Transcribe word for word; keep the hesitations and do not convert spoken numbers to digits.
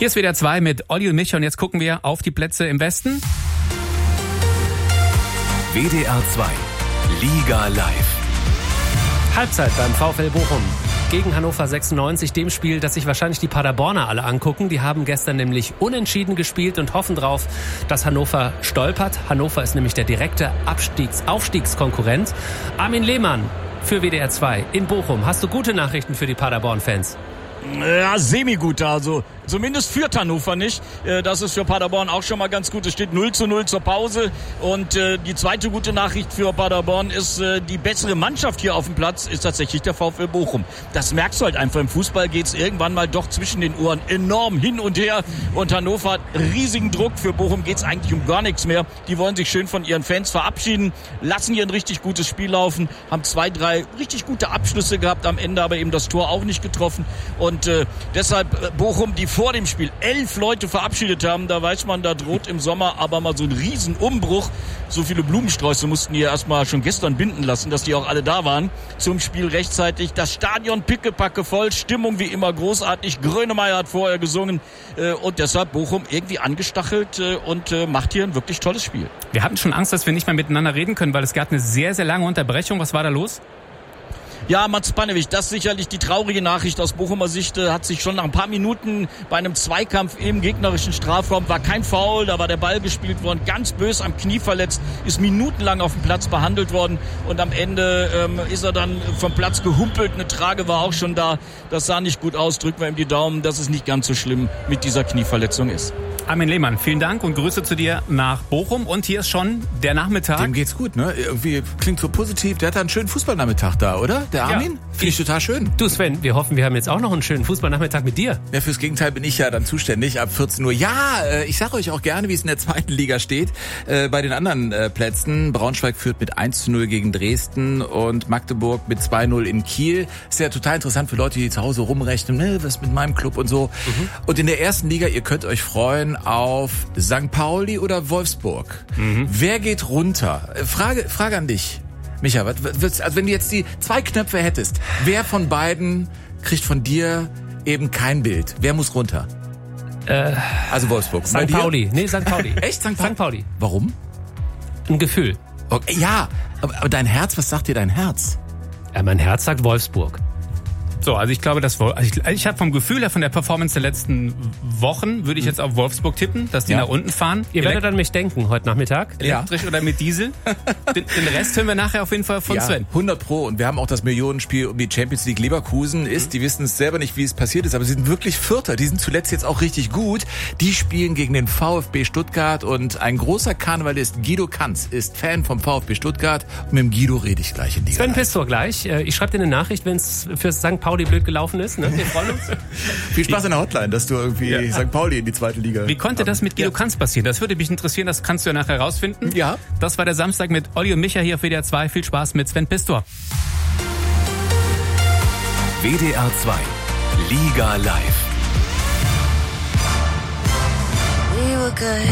Hier ist W D R zwei mit Olli und Micha und jetzt gucken wir auf die Plätze im Westen. W D R zwei Liga live. Halbzeit beim VfL Bochum gegen Hannover sechsundneunzig, dem Spiel, das sich wahrscheinlich die Paderborner alle angucken. Die haben gestern nämlich unentschieden gespielt und hoffen drauf, dass Hannover stolpert. Hannover ist nämlich der direkte Abstiegs- Aufstiegskonkurrent. Armin Lehmann für W D R zwei in Bochum. Hast du gute Nachrichten für die Paderborn-Fans? Ja, semi-gut, also zumindest führt Hannover nicht. Das ist für Paderborn auch schon mal ganz gut. Es steht null zu null zur Pause. Und die zweite gute Nachricht für Paderborn ist, die bessere Mannschaft hier auf dem Platz ist tatsächlich der VfL Bochum. Das merkst du halt einfach. Im Fußball geht's irgendwann mal doch zwischen den Ohren enorm hin und her. Und Hannover hat riesigen Druck. Für Bochum geht's eigentlich um gar nichts mehr. Die wollen sich schön von ihren Fans verabschieden, lassen hier ein richtig gutes Spiel laufen, haben zwei, drei richtig gute Abschlüsse gehabt, am Ende aber eben das Tor auch nicht getroffen. Und Und äh, deshalb Bochum, die vor dem Spiel elf Leute verabschiedet haben, da weiß man, da droht im Sommer aber mal so ein Riesenumbruch. So viele Blumensträuße mussten die ja erstmal schon gestern binden lassen, dass die auch alle da waren zum Spiel rechtzeitig. Das Stadion pickepacke voll, Stimmung wie immer großartig. Grönemeyer hat vorher gesungen äh, und deshalb Bochum irgendwie angestachelt äh, und äh, macht hier ein wirklich tolles Spiel. Wir hatten schon Angst, dass wir nicht mehr miteinander reden können, weil es gab eine sehr, sehr lange Unterbrechung. Was war da los? Ja, Mats Panewich, das ist sicherlich die traurige Nachricht aus Bochumer Sicht, äh, hat sich schon nach ein paar Minuten bei einem Zweikampf im gegnerischen Strafraum, war kein Foul, da war der Ball gespielt worden, ganz bös am Knie verletzt, ist minutenlang auf dem Platz behandelt worden und am Ende ähm, ist er dann vom Platz gehumpelt, eine Trage war auch schon da, das sah nicht gut aus, drücken wir ihm die Daumen, dass es nicht ganz so schlimm mit dieser Knieverletzung ist. Armin Lehmann, vielen Dank und Grüße zu dir nach Bochum. Und hier ist schon der Nachmittag. Dem geht's gut, ne? Irgendwie klingt so positiv. Der hat da einen schönen Fußballnachmittag da, oder? Der Armin? Ja. Finde ich total schön. Du Sven, wir hoffen, wir haben jetzt auch noch einen schönen Fußballnachmittag mit dir. Ja, fürs Gegenteil bin ich ja dann zuständig ab vierzehn Uhr. Ja, ich sage euch auch gerne, wie es in der zweiten Liga steht. Äh, bei den anderen äh, Plätzen. Braunschweig führt mit eins zu null gegen Dresden und Magdeburg mit zwei null in Kiel. Ist ja total interessant für Leute, die zu Hause rumrechnen, ne, was mit meinem Club und so. Mhm. Und in der ersten Liga, ihr könnt euch freuen auf Sankt Pauli oder Wolfsburg. Mhm. Wer geht runter? Frage, Frage an dich, Micha. Was, was, also wenn du jetzt die zwei Knöpfe hättest, wer von beiden kriegt von dir eben kein Bild? Wer muss runter? Äh, also Wolfsburg. Sankt Pauli. Nee, Sankt Pauli. Echt? Sankt Pauli? Sankt Pauli. Warum? Ein Gefühl. Okay, ja, aber, aber dein Herz, was sagt dir dein Herz? Ja, mein Herz sagt Wolfsburg. So, also ich glaube, das also ich, ich habe vom Gefühl her, von der Performance der letzten Wochen, würde ich jetzt auf Wolfsburg tippen, dass die ja nach unten fahren. Ihr werdet an mich denken heute Nachmittag. Elektrisch ja. Oder mit Diesel. Den, den Rest hören wir nachher auf jeden Fall von ja, Sven. hundert Pro. Und wir haben auch das Millionenspiel um die Champions League. Leverkusen ist, mhm. die wissen es selber nicht, wie es passiert ist, aber sie sind wirklich Vierter. Die sind zuletzt jetzt auch richtig gut. Die spielen gegen den VfB Stuttgart und ein großer Karnevalist, Guido Kanz, ist Fan vom VfB Stuttgart. Und mit dem Guido rede ich gleich in die Sven Pistor gleich. Ich schreibe dir eine Nachricht, wenn es für Sankt Pauli blöd gelaufen ist. Ne? Wir freuen uns. Viel Spaß in der Hotline, dass du irgendwie ja. Sankt Pauli in die zweite Liga... Wie konnte das mit Guido ja. Kanz passieren? Das würde mich interessieren, das kannst du ja nachher rausfinden. Ja. Das war der Samstag mit Olli und Micha hier auf W D R zwei. Viel Spaß mit Sven Pistor. W D R zwei Liga live. We were good.